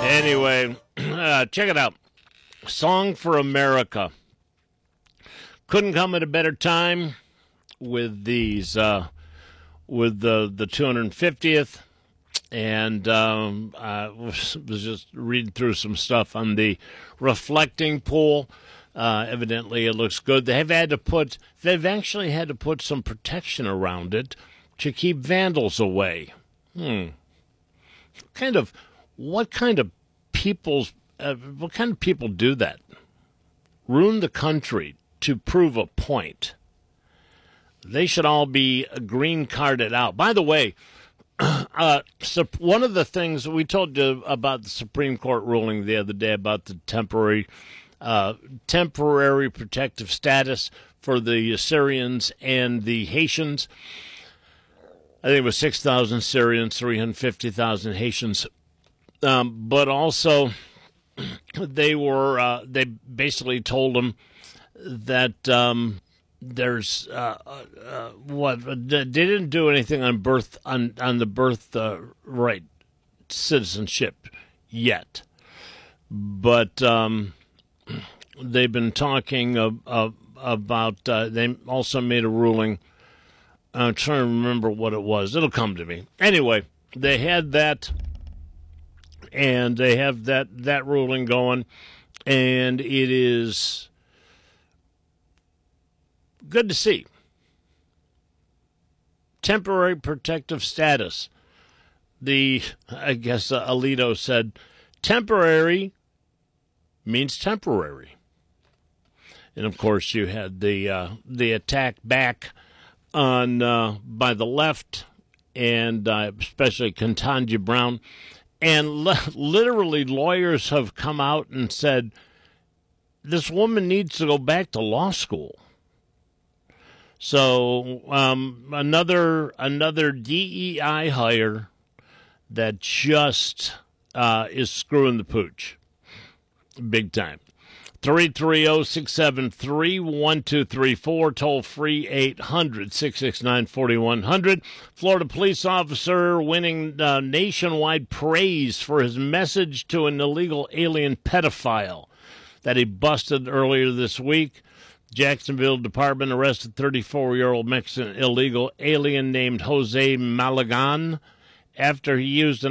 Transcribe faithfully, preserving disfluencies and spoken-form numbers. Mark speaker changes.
Speaker 1: Anyway, uh, check it out. Song for America. Couldn't come at a better time with these, uh, with the the two hundred fiftieth, and um, I was, was just reading through some stuff on the reflecting pool. Uh, evidently, it looks good. They have had to put, they've actually had to put some protection around it to keep vandals away. Hmm. Kind of, what kind of people's, uh, what kind of people do that? Ruin the country to prove a point. They should all be green carded out. By the way, uh, so one of the things we told you about the Supreme Court ruling the other day about the temporary uh, temporary protective status for the Syrians and the Haitians. I think it was six thousand Syrians, three hundred fifty thousand Haitians. Um, but also, they were uh, they basically told them that um, there's uh, uh, what they didn't do anything on birth on on the birth uh, right citizenship yet, but um, they've been talking of, of, about. Uh, they also made a ruling. I'm trying to remember what it was. It'll come to me. Anyway, they had that, and they have that, that ruling going, and it is good to see. Temporary protective status. The, I guess uh, Alito said, temporary means temporary. And, of course, you had the uh, the attack back on uh, by the left, and uh, especially Ketanji Brown, and le- literally lawyers have come out and said this woman needs to go back to law school. So um, another another D E I hire that just uh, is screwing the pooch, big time. three three zero, six seven three, one two three four, toll free eight hundred, six six nine, four one zero zero. Florida police officer winning uh, nationwide praise for his message to an illegal alien pedophile that he busted earlier this week. Jacksonville Department arrested thirty-four-year-old Mexican illegal alien named Jose Malagan after he used an